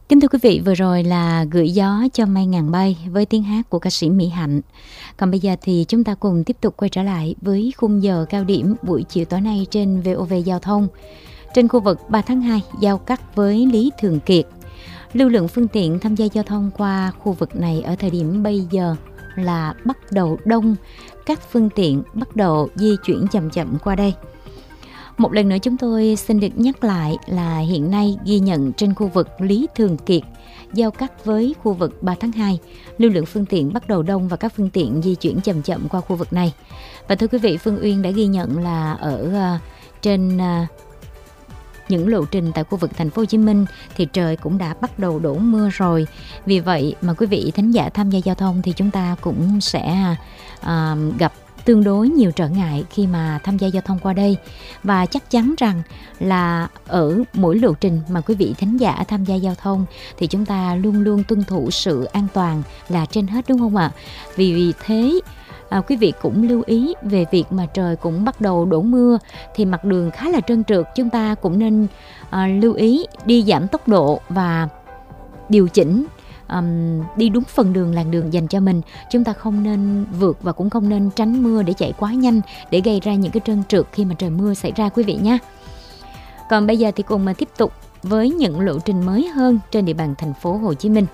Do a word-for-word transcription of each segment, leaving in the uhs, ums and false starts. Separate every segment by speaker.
Speaker 1: Kính thưa quý vị, vừa rồi là Gửi gió cho mây ngàn bay với tiếng hát của ca sĩ Mỹ Hạnh. Còn bây giờ thì chúng ta cùng tiếp tục quay trở lại với khung giờ cao điểm buổi chiều tối nay trên vê o vê Giao thông. Trên khu vực ba tháng hai giao cắt với Lý Thường Kiệt, lưu lượng phương tiện tham gia giao thông qua khu vực này ở thời điểm bây giờ là bắt đầu đông, các phương tiện bắt đầu di chuyển chậm chậm qua đây. Một lần nữa chúng tôi xin được nhắc lại là hiện nay ghi nhận trên khu vực Lý Thường Kiệt giao cắt với khu vực ba tháng hai, lưu lượng phương tiện bắt đầu đông và các phương tiện di chuyển chậm chậm qua khu vực này. Và thưa quý vị, Phương Uyên đã ghi nhận là ở uh, trên uh, những lộ trình tại khu vực thành phố Hồ Chí Minh thì trời cũng đã bắt đầu đổ mưa rồi. Vì vậy mà quý vị thính giả tham gia giao thông thì chúng ta cũng sẽ uh, gặp tương đối nhiều trở ngại khi mà tham gia giao thông qua đây. Và chắc chắn rằng là ở mỗi lộ trình mà quý vị thính giả tham gia giao thông thì chúng ta luôn luôn tuân thủ sự an toàn là trên hết, đúng không ạ? Vì thế à, quý vị cũng lưu ý về việc mà trời cũng bắt đầu đổ mưa thì mặt đường khá là trơn trượt. Chúng ta cũng nên à, lưu ý đi giảm tốc độ và điều chỉnh Um, đi đúng phần đường làn đường dành cho mình. Chúng ta không nên vượt và cũng không nên tránh mưa để chạy quá nhanh để gây ra những cái trơn trượt khi mà trời mưa xảy ra quý vị nhé. Còn bây giờ thì cùng mà tiếp tục với những lộ trình mới hơn trên địa bàn thành phố Hồ Chí Minh.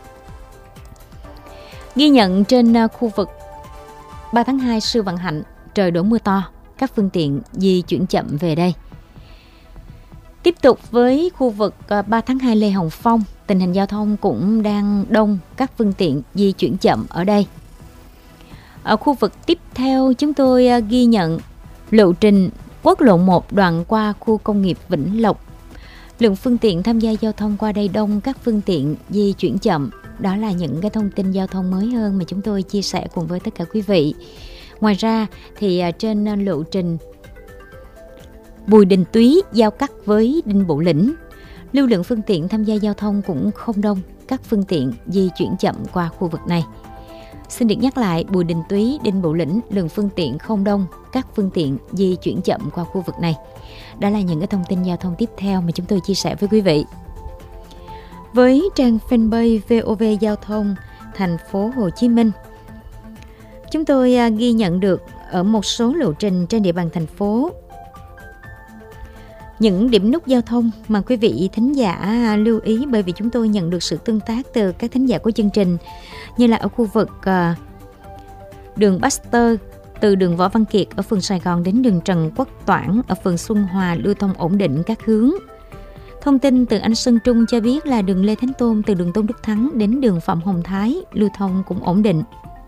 Speaker 1: Ghi nhận trên khu vực ba tháng hai Sư Vạn Hạnh, trời đổ mưa to, các phương tiện di chuyển chậm về đây. Tiếp tục với khu vực ba tháng hai Lê Hồng Phong, tình hình giao thông cũng đang đông, các phương tiện di chuyển chậm ở đây. Ở khu vực tiếp theo chúng tôi ghi nhận lộ trình quốc lộ một đoạn qua khu công nghiệp Vĩnh Lộc. Lượng phương tiện tham gia giao thông qua đây đông, các phương tiện di chuyển chậm. Đó là những cái thông tin giao thông mới hơn mà chúng tôi chia sẻ cùng với tất cả quý vị. Ngoài ra thì trên lộ trình Bùi Đình Túy giao cắt với Đinh Bộ Lĩnh, lưu lượng phương tiện tham gia giao thông cũng không đông, các phương tiện di chuyển chậm qua khu vực này. Xin được nhắc lại, Bùi Đình Túy, Đinh Bộ Lĩnh, lượng phương tiện không đông, các phương tiện di chuyển chậm qua khu vực này. Đó là những cái thông tin giao thông tiếp theo mà chúng tôi chia sẻ với quý vị. Với trang fanpage vê o vê Giao thông thành phố Hồ Chí Minh, chúng tôi ghi nhận được ở một số lộ trình trên địa bàn thành phố những điểm nút giao thông mà quý vị thính giả lưu ý, bởi vì chúng tôi nhận được sự tương tác từ các thính giả của chương trình, như là ở khu vực uh, đường Baxter, từ đường Võ Văn Kiệt ở phường Sài Gòn đến đường Trần Quốc Toản ở phường Xuân Hòa lưu thông ổn định các hướng. Thông tin từ anh Sơn Trung cho biết là đường Lê Thánh Tôn từ đường Tôn Đức Thắng đến đường Phạm Hồng Thái lưu thông cũng ổn định.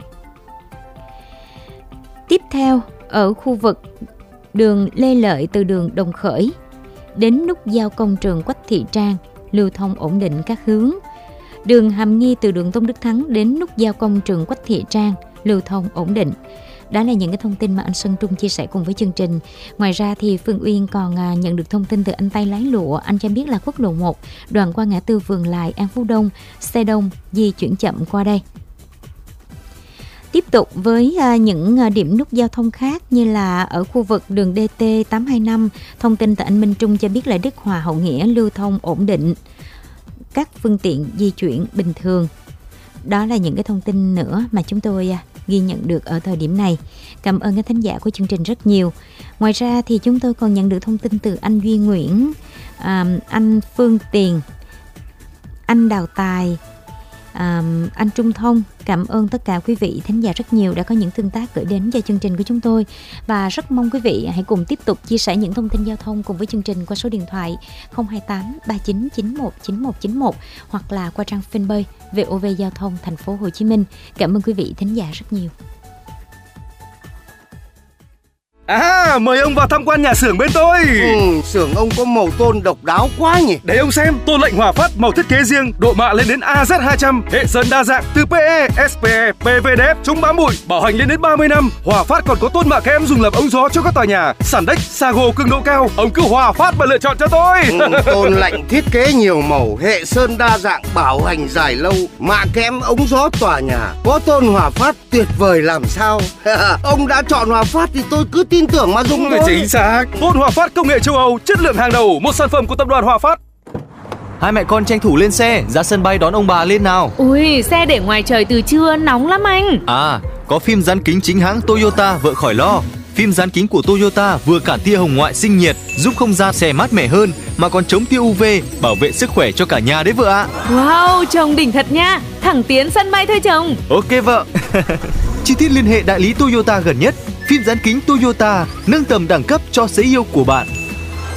Speaker 1: Tiếp theo, ở khu vực đường Lê Lợi từ đường Đồng Khởi đến nút giao công trường Quách Thị Trang lưu thông ổn định các hướng. Đường Hàm Nghi từ đường Tôn Đức Thắng đến nút giao công trường Quách Thị Trang lưu thông ổn định. Đó là những cái thông tin mà anh Sơn Trung chia sẻ cùng với chương trình. Ngoài ra thì Phương Uyên còn nhận được thông tin từ anh Tay Lái Lụa. Anh cho biết là quốc lộ một đoạn qua ngã tư Vườn Lài, An Phú Đông, xe đông di chuyển chậm qua đây. Tiếp tục với những điểm nút giao thông khác, như là ở khu vực đường đê tê tám hai năm, thông tin từ anh Minh Trung cho biết là Đức Hòa Hậu Nghĩa lưu thông ổn định, các phương tiện di chuyển bình thường. Đó là những cái thông tin nữa mà chúng tôi ghi nhận được ở thời điểm này. Cảm ơn các thính giả của chương trình rất nhiều. Ngoài ra thì chúng tôi còn nhận được thông tin từ anh Duy Nguyễn, à, anh Phương Tiền, anh Đào Tài, À, anh Trung Thông. Cảm ơn tất cả quý vị thính giả rất nhiều đã có những tương tác gửi đến cho chương trình của chúng tôi, và rất mong quý vị hãy cùng tiếp tục chia sẻ những thông tin giao thông cùng với chương trình qua số điện thoại không hai tám ba chín chín một chín một chín một hoặc là qua trang fanpage vê o vê Giao thông thành phố Hồ Chí Minh. Cảm ơn quý vị thính giả rất nhiều.
Speaker 2: À, mời ông vào tham quan nhà xưởng bên tôi.
Speaker 3: Ừ, xưởng ông có màu tôn độc đáo quá nhỉ.
Speaker 2: Để ông xem, tôn lệnh Hòa Phát màu thiết kế riêng, độ mạ lên đến a zét hai trăm, hệ sơn đa dạng từ pê e, ét pê e, pê vê đê ép, chống bám bụi, bảo hành lên đến ba mươi năm. Hòa Phát còn có tôn mạ kẽm dùng làm ống gió cho các tòa nhà. Sàn đếch, Sago cường độ cao, ông cứ Hòa Phát mà lựa chọn cho tôi.
Speaker 3: Ừ, tôn lệnh thiết kế nhiều màu, hệ sơn đa dạng, bảo hành dài lâu, mạ kẽm ống gió tòa nhà. Có tôn Hòa Phát tuyệt vời làm sao. Ông đã chọn Hòa Phát thì tôi cứ tin tưởng mà dùng thôi.
Speaker 2: Chính xác. Tôn Hòa Phát công nghệ châu Âu, chất lượng hàng đầu, một sản phẩm của tập đoàn Hòa Phát.
Speaker 4: hai mẹ con tranh thủ lên xe, ra sân bay đón ông bà lên nào.
Speaker 5: Ui, xe để ngoài trời từ trưa, nóng lắm anh.
Speaker 4: À, có phim dán kính chính hãng Toyota vợ khỏi lo. Phim dán kính của Toyota vừa cản tia hồng ngoại sinh nhiệt, giúp không gian xe mát mẻ hơn, mà còn chống tia u vê, bảo vệ sức khỏe cho cả nhà đấy vợ ạ.
Speaker 5: Wow, chồng đỉnh thật nha. Thẳng tiến sân bay thôi chồng.
Speaker 4: Ok vợ. Chi tiết liên hệ đại lý Toyota gần nhất. Phim dán kính Toyota nâng tầm đẳng cấp cho sấy yêu của bạn.